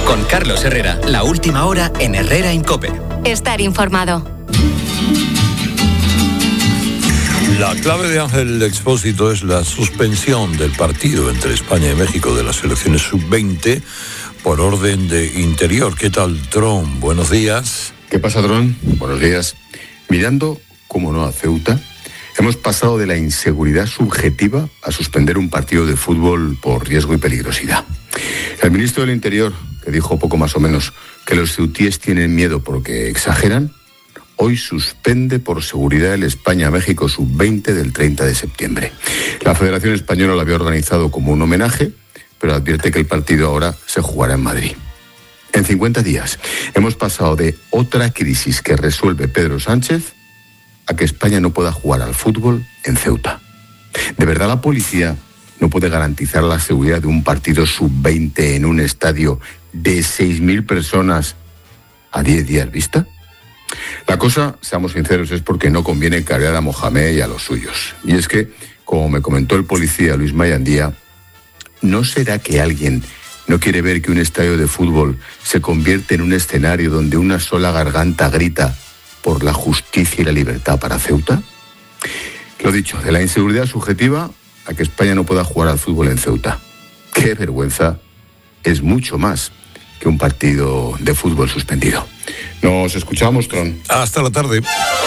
Con Carlos Herrera, la última hora en Herrera en COPE. Estar informado. La clave de Ángel Expósito es la suspensión del partido entre España y México de las selecciones sub-20 por orden de Interior. ¿Qué tal, Tron? Buenos días. ¿Qué pasa, Tron? Buenos días. Mirando, cómo no, a Ceuta, hemos pasado de la inseguridad subjetiva a suspender un partido de fútbol por riesgo y peligrosidad. El ministro del Interior, que dijo poco más o menos que los ceutíes tienen miedo porque exageran, hoy suspende por seguridad el España-México sub-20 del 30 de septiembre. La Federación Española lo había organizado como un homenaje, pero advierte que el partido ahora se jugará en Madrid. En 50 días hemos pasado de otra crisis que resuelve Pedro Sánchez a que España no pueda jugar al fútbol en Ceuta. ¿De verdad la policía no puede garantizar la seguridad de un partido sub-20 en un estadio de 6.000 personas a 10 días vista? La cosa, seamos sinceros, es porque no conviene cargar a Mohamed y a los suyos. Y es que, como me comentó el policía Luis Mayandía, ¿no será que alguien no quiere ver que un estadio de fútbol se convierte en un escenario donde una sola garganta grita por la justicia y la libertad para Ceuta? Lo dicho, de la inseguridad subjetiva a que España no pueda jugar al fútbol en Ceuta. ¡Qué vergüenza! Es mucho más que un partido de fútbol suspendido. Nos escuchamos, Tron. Hasta la tarde.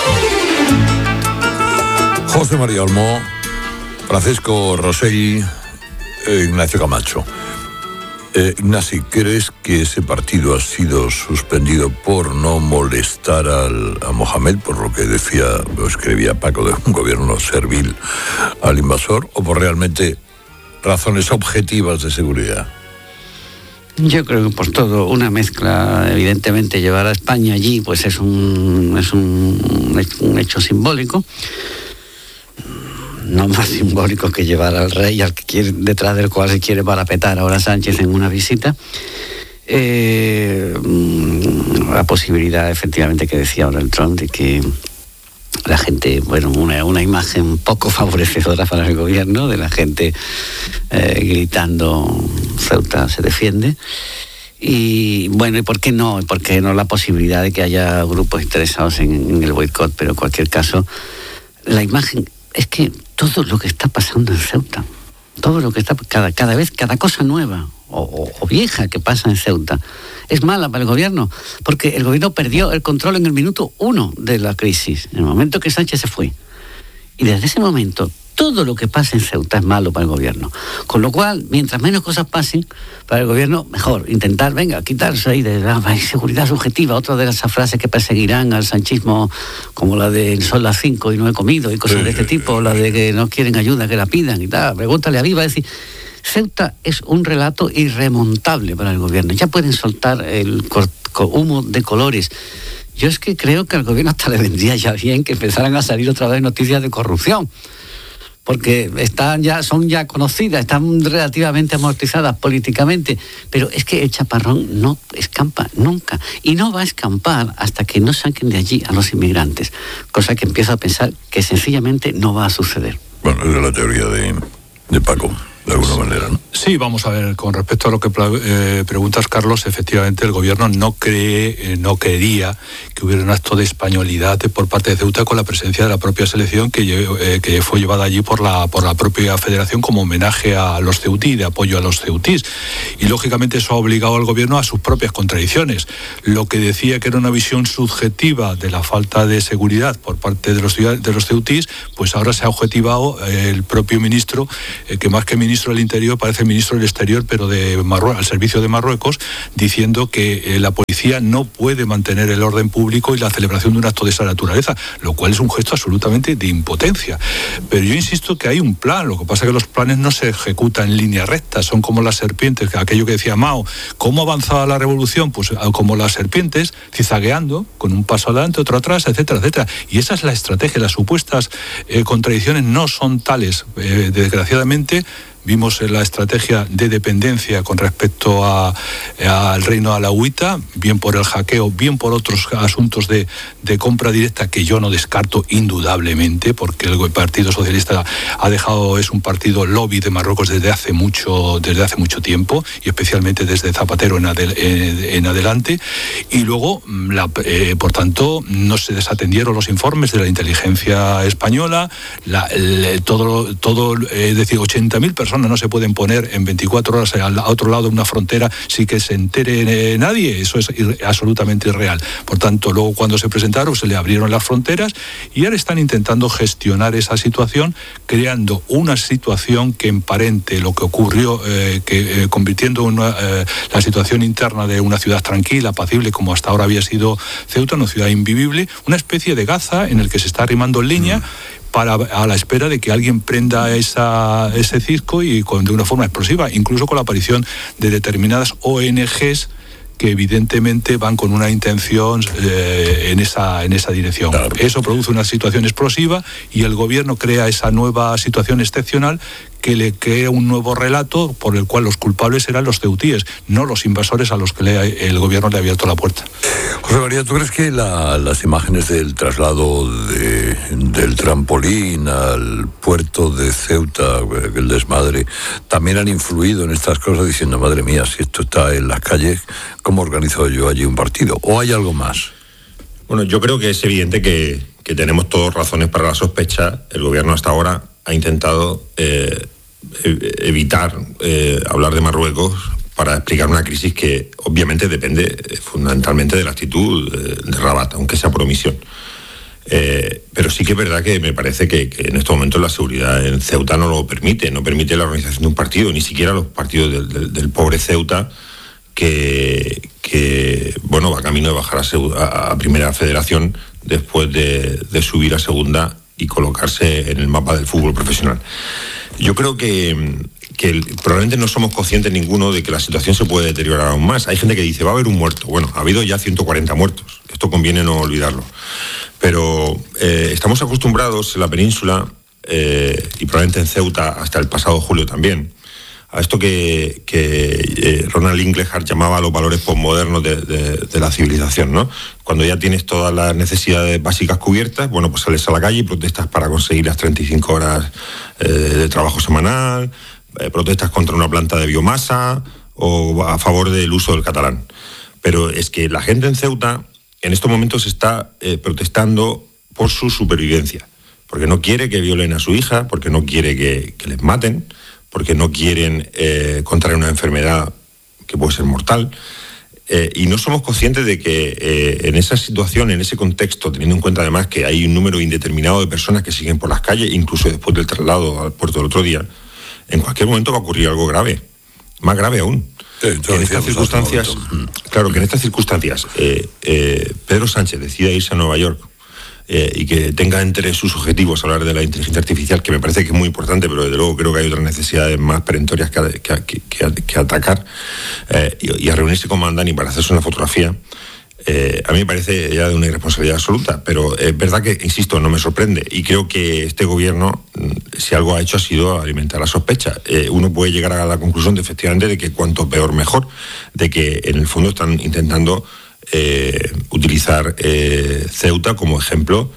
José María Olmó, Francisco Rosell, Ignacio Camacho. Ignasi, ¿crees que ese partido ha sido suspendido por no molestar a Mohamed, por lo que decía o escribía Paco, de un gobierno servil al invasor, o por realmente razones objetivas de seguridad? Yo creo que por todo, una mezcla. Evidentemente llevar a España allí pues es un hecho simbólico, no más simbólico que llevar al rey, al que quiere, detrás del cual se quiere parapetar ahora Sánchez en una visita. La posibilidad, efectivamente, que decía ahora el Trump, de que la gente, bueno, una imagen poco favorecedora para el gobierno, de la gente gritando Ceuta se defiende. Y bueno, ¿y por qué no? ¿Por qué no la posibilidad de que haya grupos interesados en el boicot? Pero en cualquier caso, la imagen es que todo lo que está pasando en Ceuta, todo lo que está, cada vez, cada cosa nueva o vieja que pasa en Ceuta, es mala para el gobierno, porque el gobierno perdió el control en el minuto 1 de la crisis, en el momento que Sánchez se fue. Y desde ese momento, todo lo que pasa en Ceuta es malo para el gobierno. Con lo cual, mientras menos cosas pasen, para el gobierno, mejor intentar, quitarse ahí de la inseguridad subjetiva, otra de esas frases que perseguirán al sanchismo, como la de son las 5 y no he comido, y cosas de este tipo, la de que no quieren ayuda, que la pidan y tal. Pregúntale a Viva, es decir, Ceuta es un relato irremontable para el gobierno. Ya pueden soltar el humo de colores. Yo es que creo que al gobierno hasta le vendría ya bien que empezaran a salir otra vez noticias de corrupción, porque son ya conocidas, están relativamente amortizadas políticamente, pero es que el chaparrón no escampa nunca, y no va a escampar hasta que no saquen de allí a los inmigrantes, cosa que empiezo a pensar que sencillamente no va a suceder. Bueno, es la teoría de Paco, de alguna manera, ¿no? Sí, vamos a ver, con respecto a lo que preguntas, Carlos, efectivamente el gobierno no quería que hubiera un acto de españolidad por parte de Ceuta, con la presencia de la propia selección que fue llevada allí por la propia federación como homenaje a los ceutí, de apoyo a los ceutís. Y lógicamente eso ha obligado al gobierno a sus propias contradicciones. Lo que decía que era una visión subjetiva de la falta de seguridad por parte de los ceutís, pues ahora se ha objetivado el propio ministro, que más que ministro del Interior parece ministro del Exterior, pero de Marruecos, al servicio de Marruecos, diciendo que la policía no puede mantener el orden público y la celebración de un acto de esa naturaleza, lo cual es un gesto absolutamente de impotencia. Pero yo insisto que hay un plan, lo que pasa es que los planes no se ejecutan en línea recta, son como las serpientes, aquello que decía Mao. ¿Cómo avanzaba la revolución? Pues como las serpientes, cizagueando, con un paso adelante, otro atrás, etcétera, etcétera. Y esa es la estrategia. Las supuestas contradicciones no son tales, desgraciadamente, vimos la estrategia de dependencia con respecto al reino alauita, bien por el hackeo, bien por otros asuntos de compra directa que yo no descarto indudablemente, porque el Partido Socialista es un partido lobby de Marruecos desde hace mucho tiempo, y especialmente desde Zapatero en adelante. Y luego, por tanto, no se desatendieron los informes de la inteligencia española, es decir, 80.000 personas no se pueden poner en 24 horas al otro lado de una frontera sin que se entere nadie. Eso es absolutamente irreal. Por tanto, luego cuando se presentaron se le abrieron las fronteras y ahora están intentando gestionar esa situación, creando una situación que emparente lo que ocurrió, convirtiendo la situación interna de una ciudad tranquila, apacible, como hasta ahora había sido Ceuta, una ciudad invivible, una especie de Gaza en el que se está arrimando leña a la espera de que alguien prenda ese circo y de una forma explosiva, incluso con la aparición de determinadas ONGs que evidentemente van con una intención en esa dirección. Claro. Eso produce una situación explosiva y el gobierno crea esa nueva situación excepcional que le crea un nuevo relato por el cual los culpables serán los ceutíes, no los invasores a los que el gobierno le ha abierto la puerta. José María, ¿tú crees que las imágenes del traslado del trampolín al puerto de Ceuta, el desmadre, también han influido en estas cosas diciendo, madre mía, si esto está en las calles, ¿cómo organizo yo allí un partido? ¿O hay algo más? Bueno, yo creo que es evidente que tenemos todas razones para la sospecha. El gobierno hasta ahora ha intentado evitar hablar de Marruecos para explicar una crisis que obviamente depende fundamentalmente de la actitud de Rabat, aunque sea por omisión. Pero sí que es verdad que me parece que en estos momentos la seguridad en Ceuta no lo permite, no permite la organización de un partido, ni siquiera los partidos del pobre Ceuta, que va camino de bajar a Primera Federación después de subir a Segunda y colocarse en el mapa del fútbol profesional. Yo creo que probablemente no somos conscientes ninguno de que la situación se puede deteriorar aún más. Hay gente que dice, va a haber un muerto. Bueno, ha habido ya 140 muertos. Esto conviene no olvidarlo. Pero estamos acostumbrados en la península, y probablemente en Ceuta hasta el pasado julio también, a esto que Ronald Inglehart llamaba los valores posmodernos de la civilización, ¿no? Cuando ya tienes todas las necesidades básicas cubiertas, bueno, pues sales a la calle y protestas para conseguir las 35 horas de trabajo semanal, protestas contra una planta de biomasa o a favor del uso del catalán. Pero es que la gente en Ceuta en estos momentos está protestando por su supervivencia, porque no quiere que violen a su hija, porque no quiere que les maten, porque no quieren contraer una enfermedad que puede ser mortal. Y no somos conscientes de que en esa situación, en ese contexto, teniendo en cuenta además que hay un número indeterminado de personas que siguen por las calles, incluso después del traslado al puerto del otro día, en cualquier momento va a ocurrir algo grave, más grave aún. En estas circunstancias, claro, que en estas circunstancias Pedro Sánchez decida irse a Nueva York y que tenga entre sus objetivos hablar de la inteligencia artificial, que me parece que es muy importante, pero desde luego creo que hay otras necesidades más perentorias que atacar, y a reunirse con Mandani para hacerse una fotografía, a mí me parece ya de una irresponsabilidad absoluta, pero es verdad que, insisto, no me sorprende, y creo que este gobierno, si algo ha hecho, ha sido alimentar la sospecha. Uno puede llegar a la conclusión de, efectivamente, de que cuanto peor mejor, de que en el fondo están intentando utilizar Ceuta como ejemplo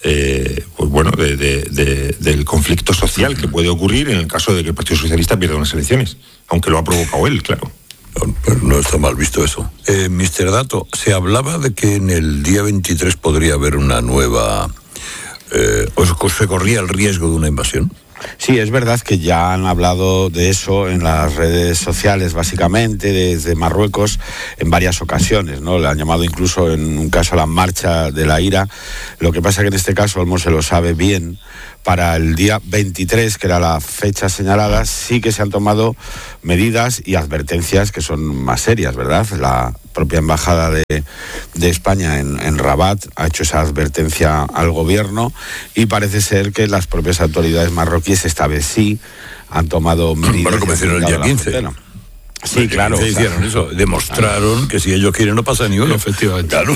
del conflicto social que puede ocurrir en el caso de que el Partido Socialista pierda unas elecciones, aunque lo ha provocado él, claro. Pero no está mal visto eso. Mr. Dato, se hablaba de que en el día 23 podría haber una nueva... ¿o se corría el riesgo de una invasión? Sí, es verdad que ya han hablado de eso en las redes sociales, básicamente, desde Marruecos, en varias ocasiones, ¿no? Le han llamado incluso, en un caso, la marcha de la ira. Lo que pasa que en este caso, Olmo se lo sabe bien, para el día 23, que era la fecha señalada, sí que se han tomado medidas y advertencias que son más serias, ¿verdad? La propia embajada de España en Rabat ha hecho esa advertencia al gobierno, y parece ser que las propias autoridades marroquíes esta vez sí han tomado medidas. Bueno, como hicieron el día 15. Sí, claro. Se hicieron eso, demostraron que si ellos quieren no pasa ni uno. Efectivamente. Claro.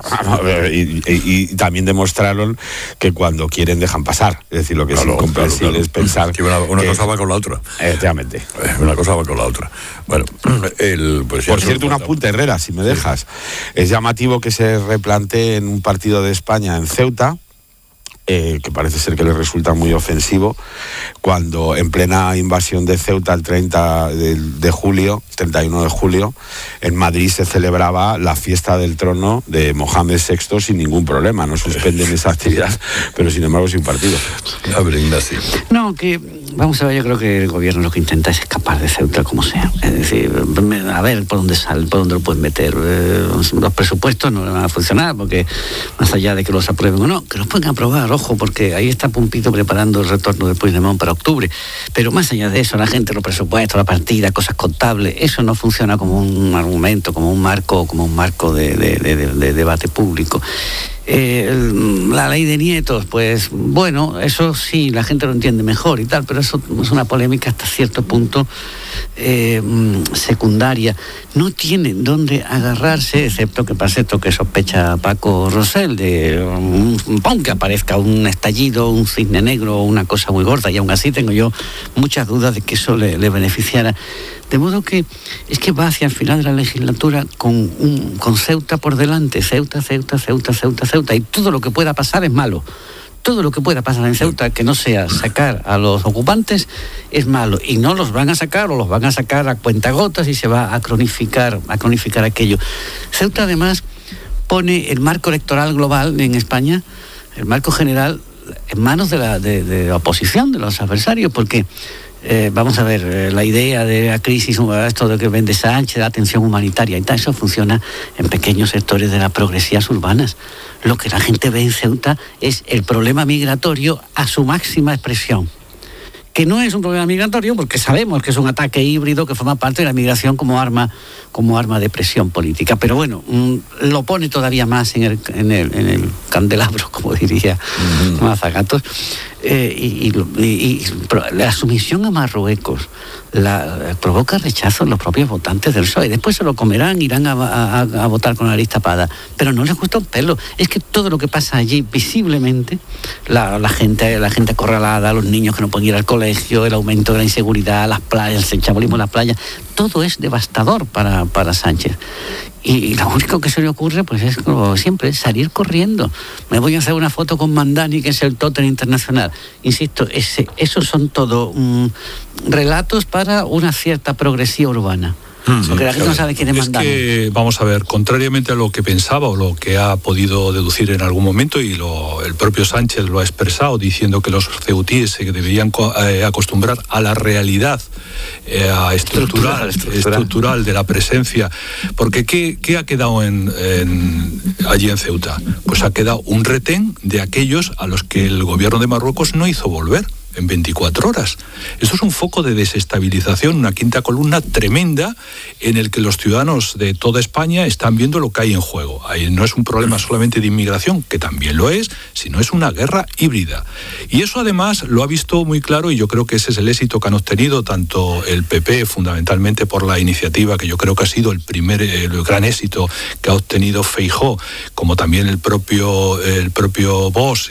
Y también demostraron que cuando quieren dejan pasar. Es decir, lo que es incomprensible es pensar que una cosa va con la otra. Efectivamente. Una cosa va con la otra. Bueno, pues por cierto, un apunte, Herrera, si me dejas. Sí. Es llamativo que se replantee en un partido de España en Ceuta, que parece ser que le resulta muy ofensivo, cuando en plena invasión de Ceuta el 31 de julio, en Madrid se celebraba la fiesta del trono de Mohamed VI sin ningún problema. No suspenden esa actividad, pero sin embargo sin partido. A ver, Ignacio. No, que vamos a ver, yo creo que el gobierno lo que intenta es escapar de Ceuta como sea. Es decir, a ver por dónde sale, por dónde lo pueden meter. Los presupuestos no van a funcionar, porque más allá de que los aprueben o no, que los pueden aprobar, ojo, porque ahí está Pumpito preparando el retorno de Puigdemont para octubre. Pero más allá de eso, la gente, los presupuestos, la partida, cosas contables, eso no funciona como un argumento, como un marco de debate público. La ley de nietos, pues bueno, eso sí, la gente lo entiende mejor y tal, pero eso es una polémica hasta cierto punto secundaria. No tienen dónde agarrarse, excepto que pase esto que sospecha Paco Rosell, de que aparezca un estallido, un cisne negro, una cosa muy gorda, y aún así tengo yo muchas dudas de que eso le beneficiara. De modo que es que va hacia el final de la legislatura con Ceuta por delante, Ceuta, y todo lo que pueda pasar es malo. Todo lo que pueda pasar en Ceuta que no sea sacar a los ocupantes es malo, y no los van a sacar o los van a sacar a cuentagotas y se va a cronificar aquello. Ceuta además pone el marco electoral global en España, el marco general, en manos de la oposición, de los adversarios, porque vamos a ver, la idea de la crisis, esto de que vende Sánchez, la atención humanitaria y tal, eso funciona en pequeños sectores de las progresías urbanas. Lo que la gente ve en Ceuta es el problema migratorio a su máxima expresión. Que no es un problema migratorio, porque sabemos que es un ataque híbrido que forma parte de la migración como arma de presión política. Pero bueno, lo pone todavía más en el candelabro, como diría Mazagatos. Y la sumisión a Marruecos provoca rechazo en los propios votantes del PSOE. Después se lo comerán, irán a votar con la nariz tapada, pero no les gusta un pelo. Es que todo lo que pasa allí, visiblemente, la gente acorralada, los niños que no pueden ir al colegio, el aumento de la inseguridad, las playas, el chabolismo en las playas, todo es devastador para Sánchez. Y lo único que se le ocurre, pues es como siempre, salir corriendo. Me voy a hacer una foto con Mandani, que es el tótem internacional. Insisto, esos son todo relatos para una cierta progresía urbana. Porque la gente no sabe quién es Mandani. Es que, vamos a ver, contrariamente a lo que pensaba o lo que ha podido deducir en algún momento, y el propio Sánchez lo ha expresado, diciendo que los ceutíes se deberían acostumbrar a la realidad estructural de la presencia. Porque ¿qué ha quedado allí en Ceuta? Pues ha quedado un retén de aquellos a los que el gobierno de Marruecos no hizo volver en 24 horas. Esto es un foco de desestabilización, una quinta columna tremenda en el que los ciudadanos de toda España están viendo lo que hay en juego. Ahí no es un problema solamente de inmigración, que también lo es, sino es una guerra híbrida. Y eso además lo ha visto muy claro, y yo creo que ese es el éxito que han obtenido tanto el PP, fundamentalmente por la iniciativa, que yo creo que ha sido el gran éxito que ha obtenido Feijóo, como también el propio Vox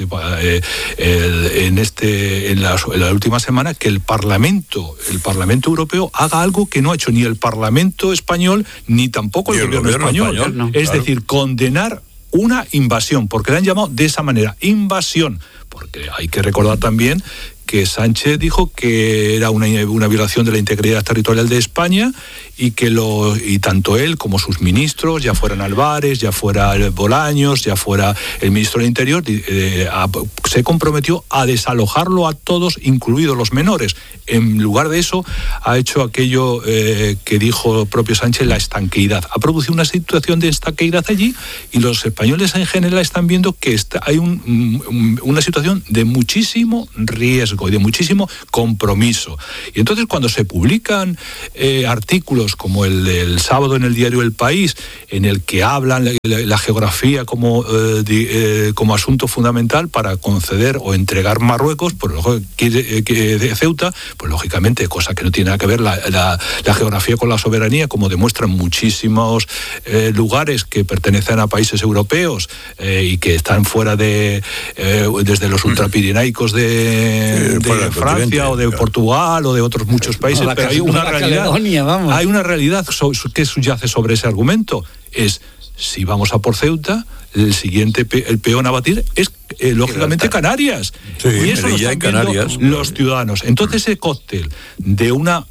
en la última semana, que el Parlamento Europeo haga algo que no ha hecho ni el Parlamento español ni tampoco el gobierno español. No, es decir, condenar una invasión, porque la han llamado de esa manera, invasión, porque hay que recordar también que Sánchez dijo que era una violación de la integridad territorial de España, y que tanto él como sus ministros, ya fueran Álvarez, ya fuera Bolaños, ya fuera el ministro del Interior, se comprometió a desalojarlo a todos, incluidos los menores. En lugar de eso, ha hecho aquello que dijo el propio Sánchez, la estanqueidad. Ha producido una situación de estanqueidad allí, y los españoles en general están viendo que hay una situación de muchísimo riesgo y de muchísimo compromiso. Y entonces, cuando se publican artículos como el del sábado en el diario El País, en el que hablan la geografía como asunto fundamental para conceder o entregar Marruecos, pues de Ceuta, pues lógicamente, cosa que no tiene nada que ver la geografía con la soberanía, como demuestran muchísimos lugares que pertenecen a países europeos y que están fuera desde los ultrapirenaicos de Francia o de Portugal o de otros muchos países, pero hay una realidad que subyace sobre ese argumento, es si vamos a por Ceuta, el peón a batir es lógicamente Canarias. Sí, y eso lo están viendo los ciudadanos. Entonces ese cóctel de una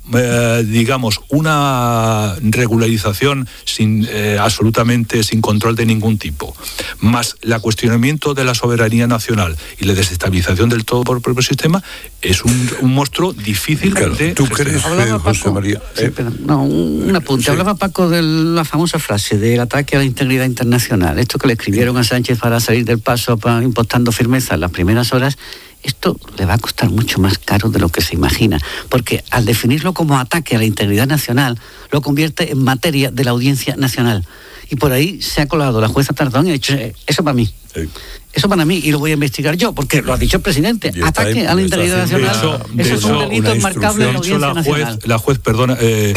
regularización absolutamente sin control de ningún tipo, más el cuestionamiento de la soberanía nacional y la desestabilización del todo por el propio sistema, es un monstruo difícil de... ¿Tú crees, José María? Un apunte. Hablaba Paco de la famosa frase del ataque a la integridad internacional. Esto que le escribieron a Sánchez para salir del paso, impostando firmeza en las primeras horas, esto le va a costar mucho más caro de lo que se imagina, porque al definirlo como ataque a la integridad nacional, lo convierte en materia de la Audiencia Nacional. Y por ahí se ha colado la jueza Tardón y ha dicho, eso para mí. Sí. Eso para mí, y lo voy a investigar yo, porque lo ha dicho el presidente. Ataque a la integridad nacional. Eso es un delito enmarcable en la Audiencia Nacional. La juez, perdona,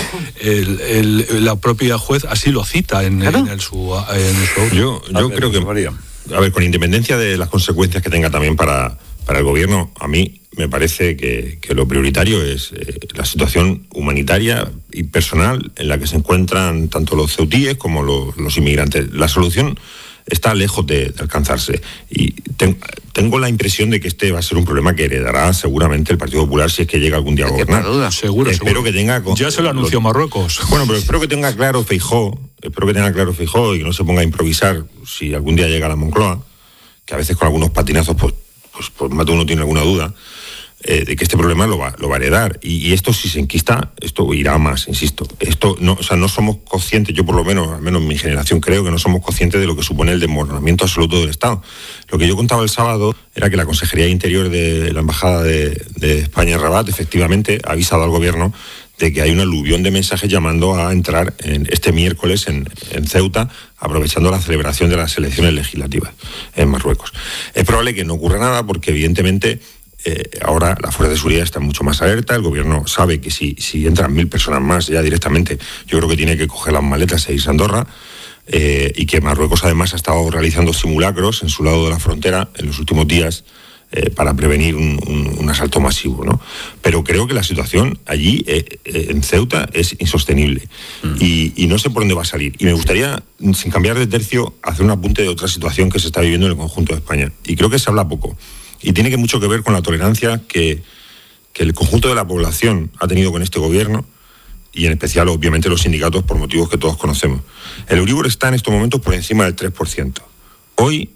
la propia juez así lo cita en su Yo creo que, a ver, con independencia de las consecuencias que tenga también para el gobierno, a mí me parece que lo prioritario es la situación humanitaria y personal en la que se encuentran tanto los ceutíes como los inmigrantes. La solución está lejos de alcanzarse y tengo la impresión de que este va a ser un problema que heredará seguramente el Partido Popular si es que llega algún día a gobernar. Seguro. Que tenga... Ya se lo anunció Marruecos. Bueno, pero espero que tenga claro Feijóo y que no se ponga a improvisar si algún día llega a la Moncloa, que a veces con algunos patinazos pues más de uno tiene alguna duda de que este problema lo va a heredar, y esto, si se enquista, esto irá más, insisto. Esto no somos conscientes, yo por lo menos, al menos mi generación, creo que no somos conscientes de lo que supone el desmoronamiento absoluto del Estado. Lo que yo contaba el sábado era que la Consejería de Interior de la Embajada de España en Rabat efectivamente ha avisado al gobierno de que hay un aluvión de mensajes llamando a entrar este miércoles en Ceuta, aprovechando la celebración de las elecciones legislativas en Marruecos. Es probable que no ocurra nada porque, evidentemente, ahora las fuerzas de seguridad están mucho más alerta. El gobierno sabe que si entran 1.000 personas más ya directamente, yo creo que tiene que coger las maletas e irse a Andorra, y que Marruecos además ha estado realizando simulacros en su lado de la frontera en los últimos días para prevenir un asalto masivo, ¿no? Pero creo que la situación allí en Ceuta es insostenible y no sé por dónde va a salir. Y me gustaría, sin cambiar de tercio, hacer un apunte de otra situación que se está viviendo en el conjunto de España, y creo que se habla poco. Y tiene mucho que ver con la tolerancia que el conjunto de la población ha tenido con este gobierno, y en especial, obviamente, los sindicatos, por motivos que todos conocemos. El Euribor está en estos momentos por encima del 3%. Hoy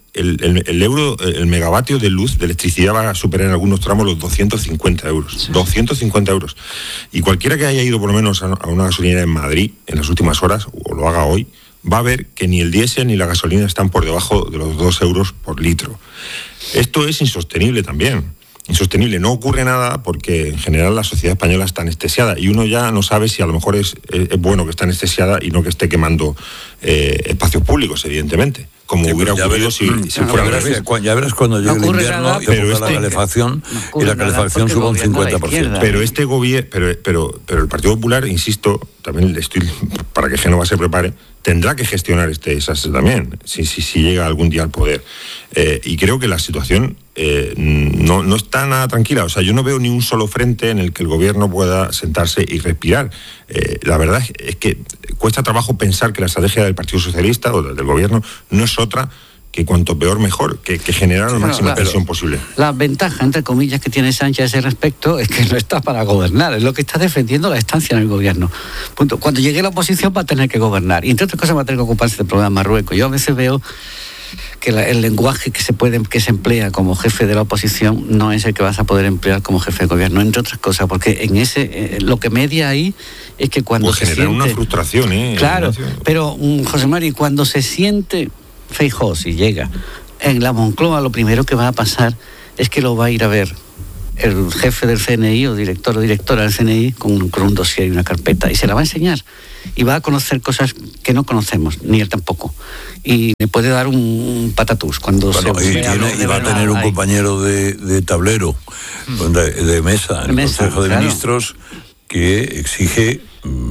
el megavatio de luz, de electricidad, va a superar en algunos tramos los 250 euros. Sí. 250 euros. Y cualquiera que haya ido por lo menos a una gasolinera en Madrid en las últimas horas, o lo haga hoy, va a ver que ni el diésel ni la gasolina están por debajo de los 2 euros por litro. Esto es insostenible también. Insostenible. No ocurre nada porque en general la sociedad española está anestesiada, y uno ya no sabe si a lo mejor es bueno que está anestesiada y no que esté quemando espacios públicos, evidentemente, como hubiera ocurrido si fuera al revés. Ya verás cuando llegue el invierno y ponga la calefacción, y la calefacción suba un 50%. Pero este gobierno, pero el Partido Popular, insisto, también para que Génova se prepare, tendrá que gestionar este desastre también, si llega algún día al poder. Y creo que la situación no está nada tranquila. O sea, yo no veo ni un solo frente en el que el gobierno pueda sentarse y respirar. La verdad es que cuesta trabajo pensar que la estrategia del Partido Socialista o del gobierno no es otra que cuanto peor mejor, que generar la máxima tensión posible. La ventaja, entre comillas, que tiene Sánchez a ese respecto es que no está para gobernar, es lo que está defendiendo la estancia en el gobierno. Punto. Cuando llegue la oposición va a tener que gobernar, y entre otras cosas va a tener que ocuparse del problema de Marruecos. Yo a veces veo que el lenguaje que se emplea como jefe de la oposición no es el que vas a poder emplear como jefe de gobierno, entre otras cosas, porque en lo que media ahí es que cuando pues se siente... una frustración, Claro, pero José Mari, cuando se siente Feijóo, si llega en la Moncloa, lo primero que va a pasar es que lo va a ir a ver el jefe del CNI o director o directora del CNI con un dossier y una carpeta, y se la va a enseñar. Y va a conocer cosas que no conocemos, ni él tampoco. Y me puede dar un patatús cuando y va a tener un compañero de tablero, de mesa, en el Consejo de Ministros, que exige...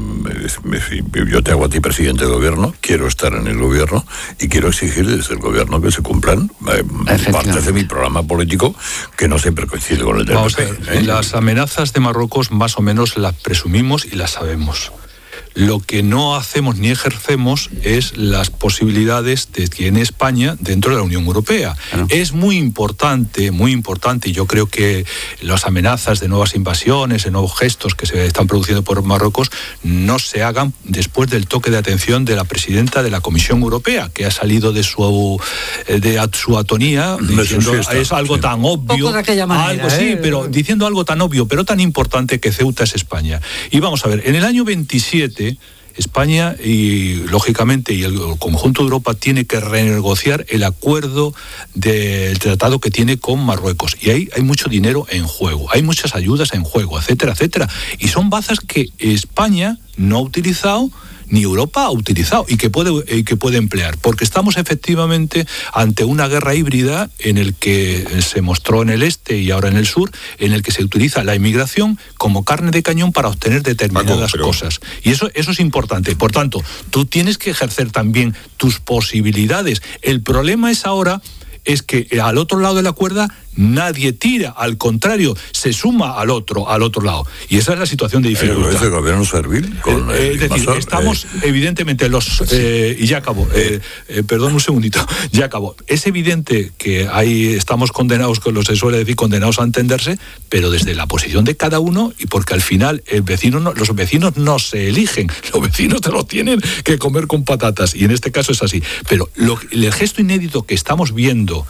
Yo te hago a ti presidente de gobierno, quiero estar en el gobierno y quiero exigir desde el gobierno que se cumplan partes de mi programa político que no siempre coincide con el del PP. Las amenazas de Marruecos más o menos las presumimos y las sabemos. Lo que no hacemos ni ejercemos es las posibilidades que tiene España dentro de la Unión Europea. Claro. Es muy importante, y yo creo que las amenazas de nuevas invasiones, de nuevos gestos que se están produciendo por Marruecos, no se hagan después del toque de atención de la presidenta de la Comisión Europea, que ha salido de su atonía, diciendo es algo tan obvio, pero diciendo algo tan obvio, pero tan importante, que Ceuta es España. Y vamos a ver, en el año 27 España y lógicamente y el conjunto de Europa tiene que renegociar el acuerdo del tratado que tiene con Marruecos, y ahí hay mucho dinero en juego, hay muchas ayudas en juego, etcétera, etcétera, y son bazas que España no ha utilizado ni Europa ha utilizado y que puede emplear, porque estamos efectivamente ante una guerra híbrida en el que se mostró en el este y ahora en el sur, en el que se utiliza la inmigración como carne de cañón para obtener determinadas cosas. Y eso es importante. Por tanto, tú tienes que ejercer también tus posibilidades. El problema es ahora que al otro lado de la cuerda nadie tira, al contrario, se suma al otro lado. Y esa es la situación de dificultad. ¿Es el gobierno servil? Es decir, estamos evidentemente y ya acabo, perdón un segundito, ya acabo. Es evidente que ahí estamos condenados, con lo que se suele decir, condenados a entenderse, pero desde la posición de cada uno, y porque al final los vecinos no se eligen, los vecinos te los tienen que comer con patatas, y en este caso es así. Pero el gesto inédito que estamos viendo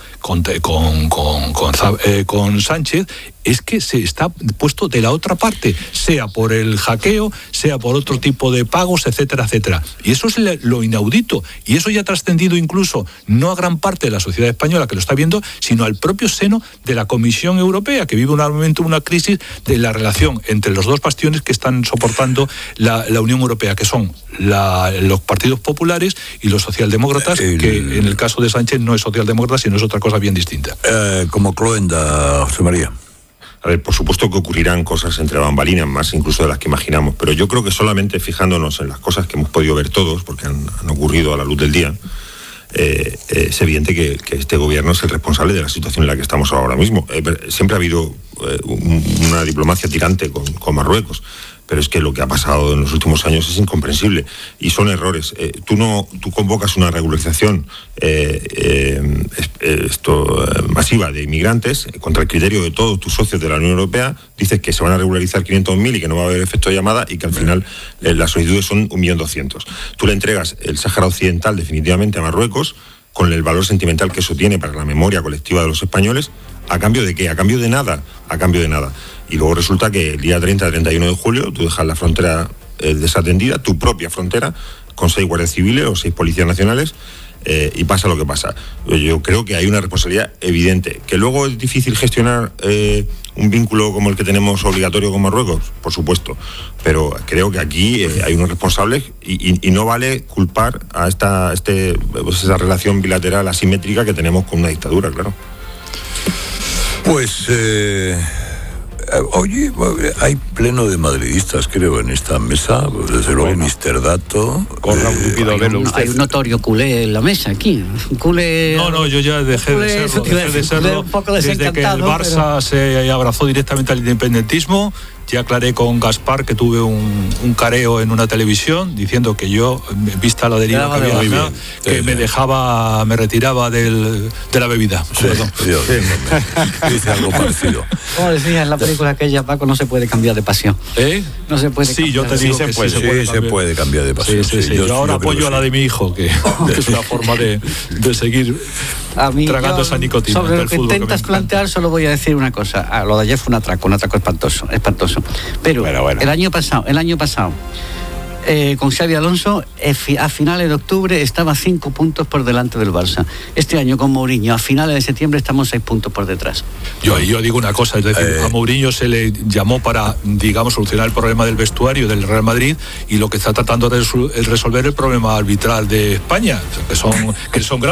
con Sánchez es que se está puesto de la otra parte, sea por el hackeo, sea por otro tipo de pagos, etcétera, etcétera. Y eso es lo inaudito, y eso ya ha trascendido incluso no a gran parte de la sociedad española que lo está viendo, sino al propio seno de la Comisión Europea, que vive una crisis de la relación entre los dos bastiones que están soportando la Unión Europea, que son los partidos populares y los socialdemócratas, que en el caso de Sánchez no es socialdemócrata, sino es otra cosa bien distinta. Como Cloenda, José María. A ver, por supuesto que ocurrirán cosas entre bambalinas, más incluso de las que imaginamos, pero yo creo que solamente fijándonos en las cosas que hemos podido ver todos, porque han ocurrido a la luz del día, es evidente que este gobierno es el responsable de la situación en la que estamos ahora mismo. Siempre ha habido una diplomacia tirante con Marruecos, pero es que lo que ha pasado en los últimos años es incomprensible y son errores. Tú convocas una regularización masiva de inmigrantes contra el criterio de todos tus socios de la Unión Europea, dices que se van a regularizar 500.000 y que no va a haber efecto de llamada, y que al final las solicitudes son 1.200.000. Tú le entregas el Sáhara Occidental definitivamente a Marruecos, con el valor sentimental que eso tiene para la memoria colectiva de los españoles. ¿A cambio de qué? A cambio de nada. Y luego resulta que el día 30-31 de julio tú dejas la frontera desatendida, tu propia frontera, con 6 guardias civiles o 6 policías nacionales, y pasa lo que pasa. Yo creo que hay una responsabilidad evidente. ¿Que luego es difícil gestionar un vínculo como el que tenemos obligatorio con Marruecos? Por supuesto. Pero creo que aquí hay unos responsables y no vale culpar a esa relación bilateral asimétrica que tenemos con una dictadura, claro. Pues, oye, hay pleno de madridistas, creo, en esta mesa. Desde luego, Mr. Dato. Hay un notorio culé en la mesa aquí. Culé. No, yo ya dejé de serlo. Desde que el Barça se abrazó directamente al independentismo. Ya aclaré con Gaspar que tuve un careo en una televisión diciendo que yo, vista la deriva que había ganado, que me retiraba de la bebida. Sí, dice algo parecido. Como decía en la película aquella, Paco, no se puede cambiar de pasión. No se puede cambiar. Sí, yo te digo que se puede cambiar de pasión. Sí. Yo ahora apoyo a la de mi hijo, que es una forma de seguir tragando esa nicotina. Sobre lo que intentas plantear, solo voy a decir una cosa. Lo de ayer fue un atraco espantoso. Pero bueno. El año pasado, con Xabi Alonso, a finales de octubre estaba 5 puntos por delante del Barça. Este año con Mourinho, a finales de septiembre estamos 6 puntos por detrás. Yo digo una cosa, es decir, a Mourinho se le llamó para, digamos, solucionar el problema del vestuario del Real Madrid, y lo que está tratando de resolver el problema arbitral de España, que son graves.